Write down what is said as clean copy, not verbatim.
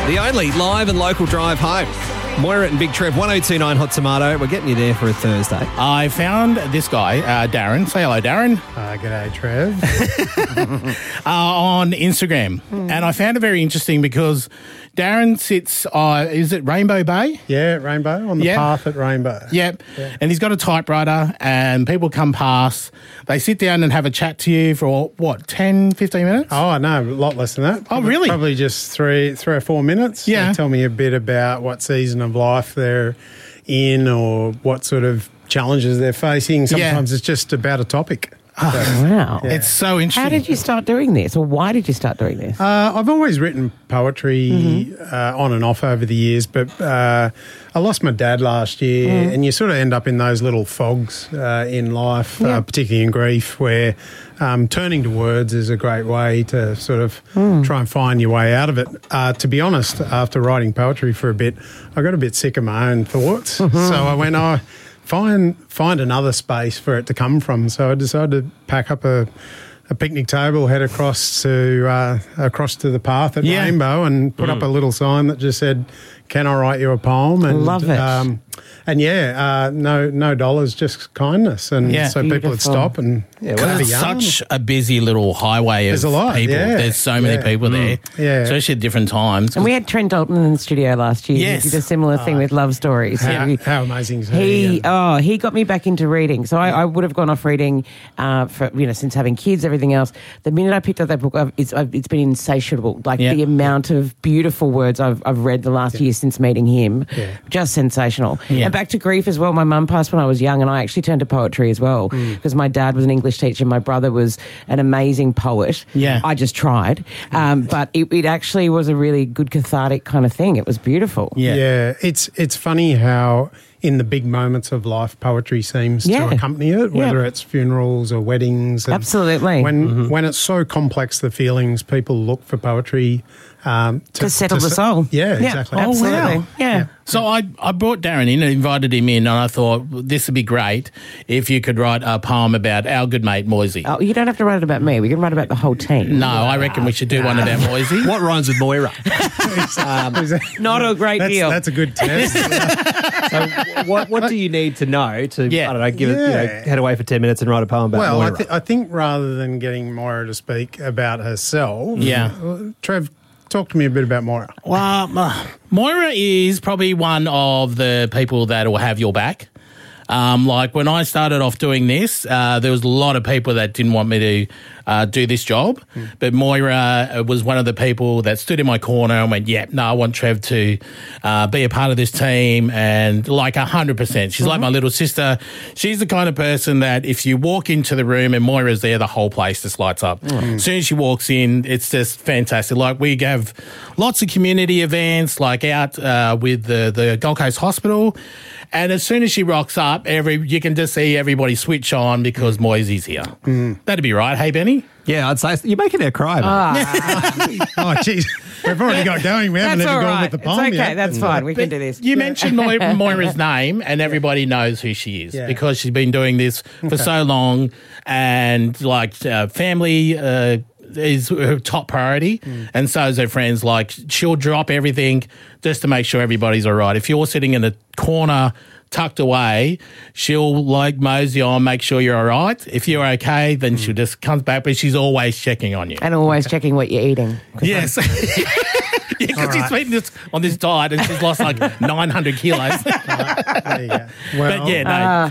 The only live and local drive home. Moira and Big Trev, 1029 Hot Tomato. We're getting you there for a Thursday. I found this guy, Darren. Say hello, Darren. G'day, Trev. On Instagram. And I found it very interesting because Darren sits, is it Rainbow Bay? Yeah, Rainbow, on the path at Rainbow. Yep. Yeah. And he's got a typewriter and people come past. They sit down and have a chat to you for, 10, 15 minutes? Oh, no, a lot less than that. Oh, really? Probably just three or 4 minutes. Yeah. They tell me a bit about what season of life they're in or what sort of challenges they're facing. Sometimes it's just about a topic. Wow. Yeah. It's so interesting. How did you start doing this, or why did you start doing this? I've always written poetry on and off over the years, but I lost my dad last year, and you sort of end up in those little fogs in life, particularly in grief, where turning to words is a great way to sort of try and find your way out of it. To be honest, after writing poetry for a bit, I got a bit sick of my own thoughts, so I went, find another space for it to come from. So I decided to pack up a picnic table, head across to the path at Rainbow, and put up a little sign that just said, "Can I write you a poem?" And love it. No dollars, just kindness, and so people would stop and have a it's yarn. such a busy little highway of There's a lot, people. yeah. There's so many people there, especially at different times. And we had Trent Dalton in the studio last year. Yes. He did a similar thing with love stories. How amazing is he? He got me back into reading. So I would have gone off reading since having kids, everything else. The minute I picked up that book, it's been insatiable. Like the amount of beautiful words I've read the last year since meeting him, just sensational. Yeah. And back to grief as well. My mum passed when I was young, and I actually turned to poetry as well because my dad was an English teacher. My brother was an amazing poet. Yeah. I just tried. But it actually was a really good cathartic kind of thing. It was beautiful. Yeah. It's funny how in the big moments of life, poetry seems to accompany it, whether it's funerals or weddings. And absolutely. When it's so complex, the feelings, people look for poetry to settle the soul. Yeah, exactly. Absolutely. Oh, wow. Yeah. So I brought Darren in and invited him in, and I thought this would be great if you could write a poem about our good mate Moisey. Oh, you don't have to write it about me. We can write about the whole team. No, I reckon we should do one about Moisey. What rhymes with Moira? Not a great deal. That's a good test. So what do you need to know to, Yeah. I don't know, give it, head away for 10 minutes and write a poem about Well, Moira? I think rather than getting Moira to speak about herself, Trev, talk to me a bit about Moira. Well, Moira is probably one of the people that will have your back. Like when I started off doing this, there was a lot of people that didn't want me to do this job. But Moira was one of the people that stood in my corner and went, I want Trev to be a part of this team, and 100%. She's like my little sister. She's the kind of person that if you walk into the room and Moira's there, the whole place just lights up. As soon as she walks in, it's just fantastic. Like we have lots of community events, like out with the Gold Coast Hospital. And as soon as she rocks up, you can just see everybody switch on because Moisey's here. That'd be right. Hey, Benny? Yeah, I'd say you're making her cry, mate. Oh, jeez. We've already got going. We haven't That's even all gone right. with the It's poem okay. yet. That's fine. We can do this. You mentioned Moira's name, and everybody knows who she is because she's been doing this for so long, and family is her top priority, and so is her friends. Like she'll drop everything just to make sure everybody's all right. If you're sitting in a corner tucked away, she'll mosey on, make sure you're all right. If you're okay, then she'll just comes back, but she's always checking on you. And always checking what you're eating. Yes. Because she's been on this diet and she's lost 900 kilos. There you go. But